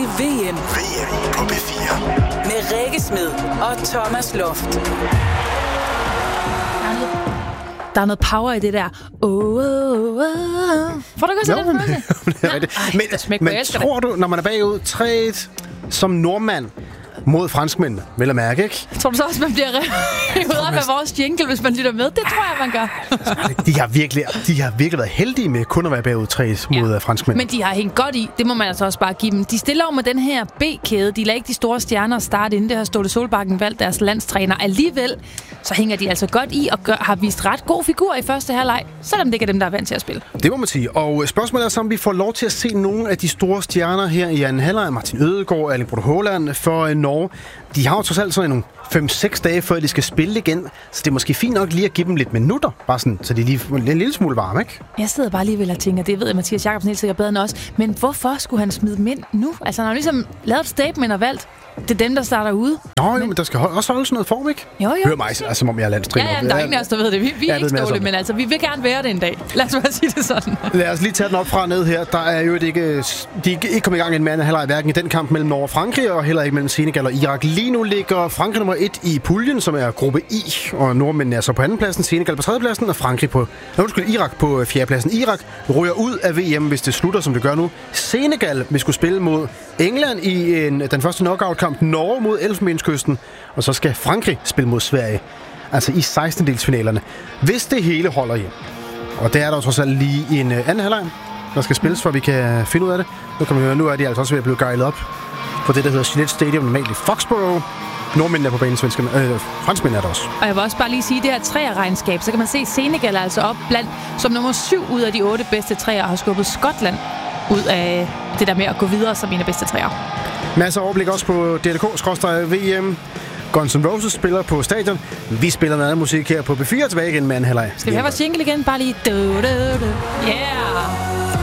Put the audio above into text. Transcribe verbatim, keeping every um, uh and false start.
V M. V M på P fire. Med Rikke Smed og Thomas Loft. Der er noget power i det der. Oh, oh, oh. Får du ikke også den følelse? Det er rigtigt. Men, men tror du, når man er bagud tre et som nordmand mod franskmændene, vel at mærke, ikke? Tror du så også, man bliver revet op af vores jingle, hvis man lytter med? Det tror jeg, man gør. De har virkelig, de har virkelig været heldige med kun at være bagud tre et mod ja. franskmændene. Men de har hængt godt i. Det må man altså også bare give dem. De stiller over med den her B-kæde. De lader ikke de store stjerner starte, inden det har Ståle Solbakken valgt deres landstræner. Alligevel så hænger de altså godt i og gør, har vist ret god figur i første halvleg, selvom det ikke er dem, der er vant til at spille. Det må man sige. Og spørgsmålet er så, om vi får lov til at se nogle af de store stjerner her i anden halvleg. Martin Ødegaard, Erling Braut Haaland for Norge. De har jo trods alt sådan nogle fem seks dage, før de skal spille igen. Så det er måske fint nok lige at give dem lidt minutter, bare sådan, så de lige får en lille smule varme, ikke? Jeg sidder bare alligevel og tænker, det ved jeg, Mathias Jakobsen helt sikkert bedre end os. Men hvorfor skulle han smide dem ind nu? Altså, han har ligesom lavet et statement og valgt. Det er dem, der starter ude. Nå, men, jo, men der skal også holde sådan noget form, ikke? Jo, jo. Hør mig, altså, som om jeg er landstræner. Ja, ja, der er ingen af os, der ved det. Vi, vi er ikke Ståle, men altså, vi vil gerne være det en dag. Lad os bare sige det sådan. Lad os lige tage den op fra ned her. Der er jo ikke, de er ikke kommet i gang en mand halvleg, hverken i den kamp mellem Norge og Frankrig, og heller ikke mellem Senegal og Irak. Lige nu ligger Frankrig nummer et i puljen, som er gruppe I, og nordmændene er så på andenpladsen, Senegal på tredjepladsen, og Frankrig på, nå, undskyld, Irak på fjerdepladsen. Irak ryger ud af V M, hvis det slutter, som det gør nu. Senegal vil skulle spille mod England i en, den første knockout-kamp. Norge mod Elfenbenskysten, og så skal Frankrig spille mod Sverige, altså i sekstendedelsfinalerne, hvis det hele holder hjem. Og der er der trods alt lige en anden halvleg, der skal spilles, for vi kan finde ud af det. Nu kan vi høre, nu er de altså også ved at blive gejlet op på det, der hedder Gillette Stadium, normalt i Foxborough. Nordmændene er på banen, svenskerne, øh, franskmændene er der også. Og jeg vil også bare lige sige, det her træerregnskab, så kan man se Senegal er altså op blandt, som nummer syv ud af de otte bedste træer, har skubbet Skotland ud af det der med at gå videre som en af bedste træer. Masser af overblik også på D R K skråstreg V M. Guns N' Roses spiller på stadion. Vi spiller noget musik her på P fire, tilbage igen med anden halvleg. Skal vi have vores jingle igen? Bare lige... Du, du, du. Yeah!